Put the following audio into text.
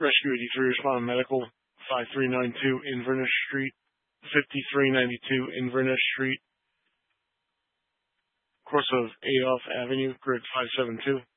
Rescue 83 respond medical 5392 Inverness Street, 5392 Inverness Street, course of Adolph Avenue, grid 572.